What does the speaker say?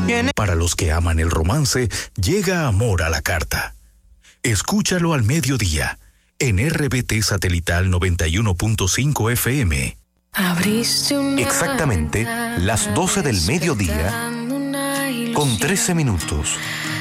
Para los que aman el romance, llega Amor a la Carta. Escúchalo al mediodía, en RBT Satelital 91.5 FM. Exactamente las 12 del mediodía, con 13 minutos.